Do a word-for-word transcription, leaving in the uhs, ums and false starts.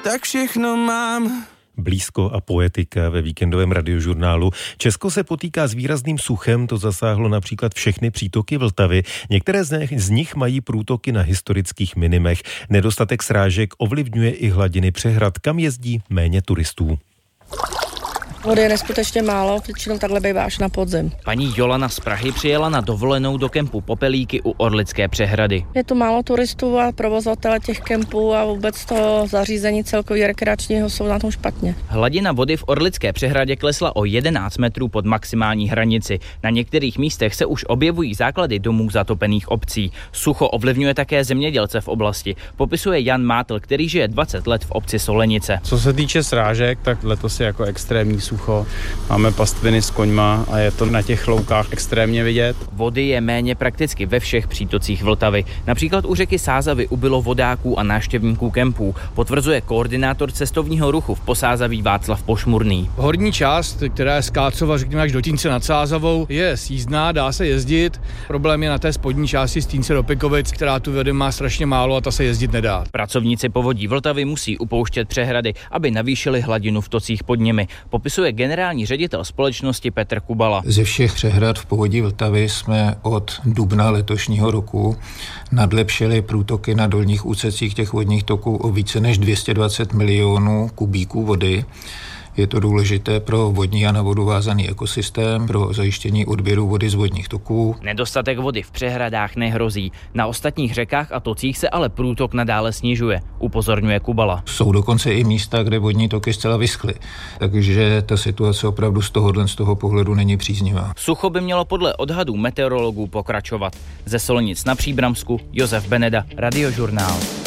tak všechno mám. Blízko a poetika ve víkendovém radiožurnálu. Česko se potýká s výrazným suchem, to zasáhlo například všechny přítoky Vltavy. Některé z nich, z nich mají průtoky na historických minimech. Nedostatek srážek ovlivňuje i hladiny přehrad, kam jezdí méně turistů. Vody je neskutečně málo, většinou takhle bývá až na podzim. Paní Jolana z Prahy přijela na dovolenou do kempu Popelíky u Orlické přehrady. Je tu málo turistů a provozovatele těch kempů a vůbec to zařízení celkový rekreačního jsou na tom špatně. Hladina vody v Orlické přehradě klesla o jedenáct metrů pod maximální hranici. Na některých místech se už objevují základy domů zatopených obcí. Sucho ovlivňuje také zemědělce v oblasti, popisuje Jan Mátl, který žije dvacet let v obci Solenice. Co se týče srážek, tak letos je jako extrémní sucho. Máme pastviny s koňma a je to na těch loukách extrémně vidět. Vody je méně prakticky ve všech přítocích Vltavy. Například u řeky Sázavy ubylo vodáků a návštěvníků kempů, potvrzuje koordinátor cestovního ruchu v Posázaví Václav Pošmurný. Horní část, která je z Kácova, řekněme až do Týnce nad Sázavou, je sjízdná, dá se jezdit. Problém je na té spodní části z Týnce do Pikovic, která tu vody má strašně málo a ta se jezdit nedá. Pracovníci povodí Vltavy musí upouštět přehrady, aby navýšili hladinu v tocích pod nimi. Popisuje generální ředitel společnosti Petr Kubala. Ze všech přehrad v povodí Vltavy jsme od dubna letošního roku nadlepšili průtoky na dolních úsecích těch vodních toků o více než dvě stě dvacet milionů kubíků vody. Je to důležité pro vodní a na vodu vázaný ekosystém, pro zajištění odběru vody z vodních toků. Nedostatek vody v přehradách nehrozí. Na ostatních řekách a tocích se ale průtok nadále snižuje, upozorňuje Kubala. Jsou dokonce i místa, kde vodní toky zcela vyschly, takže ta situace opravdu z tohohle z toho pohledu není příznivá. Sucho by mělo podle odhadů meteorologů pokračovat. Ze Solenic na Příbramsku Josef Beneda, Radiožurnál.